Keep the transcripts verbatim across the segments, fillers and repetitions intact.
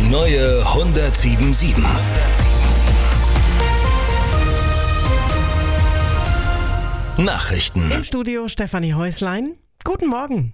neue hundertsieben Komma sieben. Nachrichten. Im Studio Stefanie Häuslein. Guten Morgen.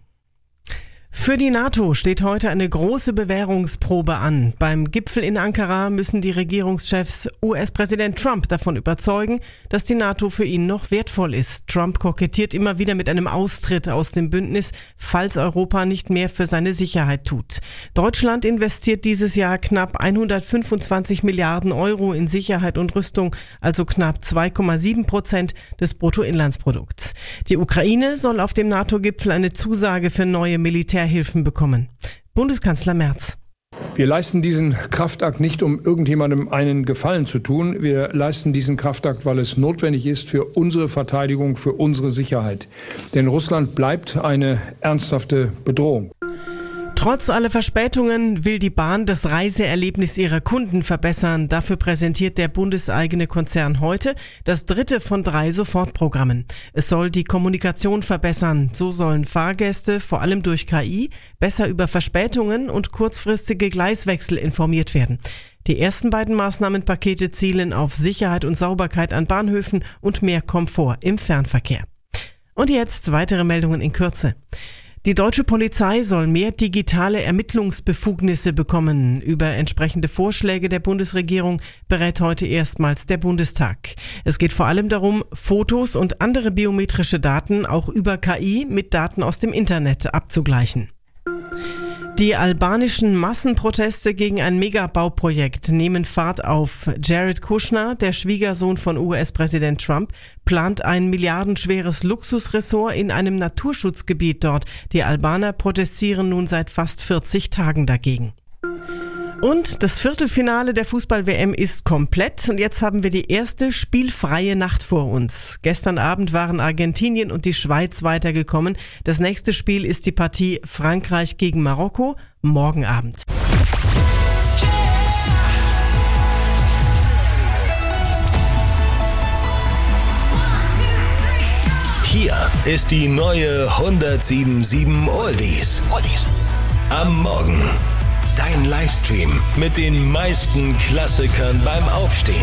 Für die NATO steht heute eine große Bewährungsprobe an. Beim Gipfel in Ankara müssen die Regierungschefs U S-Präsident Trump davon überzeugen, dass die NATO für ihn noch wertvoll ist. Trump kokettiert immer wieder mit einem Austritt aus dem Bündnis, falls Europa nicht mehr für seine Sicherheit tut. Deutschland investiert dieses Jahr knapp hundertfünfundzwanzig Milliarden Euro in Sicherheit und Rüstung, also knapp zwei Komma sieben Prozent des Bruttoinlandsprodukts. Die Ukraine soll auf dem NATO-Gipfel eine Zusage für neue Militär Hilfen bekommen. Bundeskanzler Merz. Wir leisten diesen Kraftakt nicht, um irgendjemandem einen Gefallen zu tun. Wir leisten diesen Kraftakt, weil es notwendig ist für unsere Verteidigung, für unsere Sicherheit. Denn Russland bleibt eine ernsthafte Bedrohung. Trotz aller Verspätungen will die Bahn das Reiseerlebnis ihrer Kunden verbessern. Dafür präsentiert der bundeseigene Konzern heute das dritte von drei Sofortprogrammen. Es soll die Kommunikation verbessern. So sollen Fahrgäste, vor allem durch K I, besser über Verspätungen und kurzfristige Gleiswechsel informiert werden. Die ersten beiden Maßnahmenpakete zielen auf Sicherheit und Sauberkeit an Bahnhöfen und mehr Komfort im Fernverkehr. Und jetzt weitere Meldungen in Kürze. Die deutsche Polizei soll mehr digitale Ermittlungsbefugnisse bekommen. Über entsprechende Vorschläge der Bundesregierung berät heute erstmals der Bundestag. Es geht vor allem darum, Fotos und andere biometrische Daten auch über K I mit Daten aus dem Internet abzugleichen. Die albanischen Massenproteste gegen ein Megabauprojekt nehmen Fahrt auf. Jared Kushner, der Schwiegersohn von U S-Präsident Trump, plant ein milliardenschweres Luxusressort in einem Naturschutzgebiet dort. Die Albaner protestieren nun seit fast vierzig Tagen dagegen. Und das Viertelfinale der Fußball-W M ist komplett und jetzt haben wir die erste spielfreie Nacht vor uns. Gestern Abend waren Argentinien und die Schweiz weitergekommen. Das nächste Spiel ist die Partie Frankreich gegen Marokko morgen Abend. Hier ist die neue hundertsieben Komma sieben Oldies. Am Morgen. Dein Livestream mit den meisten Klassikern beim Aufstehen.